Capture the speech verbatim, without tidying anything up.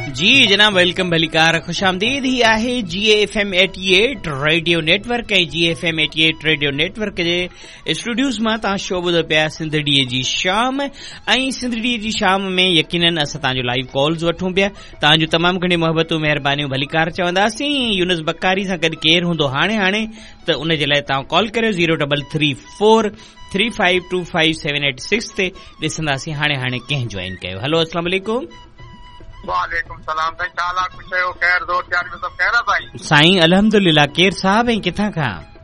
जी जनाब, वेलकम भलीकार, खुश आमदीद। ही आहे जी एफ एम अठासी रेडियो नेटवर्क ऐं जी एफ एम अठासी रेडियो नेटवर्क जे स्टूडियोज़ मां तव्हां शो ॿुधो पिया सिंधड़ीअ जी शाम। ऐं सिंधड़ीअ जी शाम में यकीनन असां तव्हांजो लाइव कॉल्स वठूं पिया, तव्हांजो तमामु घणी मोहबतूं महिरबानियूं भलीकार चवंदासीं। यूनुस बकारी सां गॾु केरु हूंदो हाणे हाणे त उन जे लाइ तव्हां कॉल करियो zero double three four three five two five seven eight six ते। ॾिसंदासीं हाणे हाणे कंहिं जॉइन कयो। हलो, अस्सलाम वालेकुम। वालेकुम सलाम साईं, ख़ैर दो चार में सब खैर है साईं? साईं अल्हम्दुलिल्लाह। केर साहब ऐं किथां खां?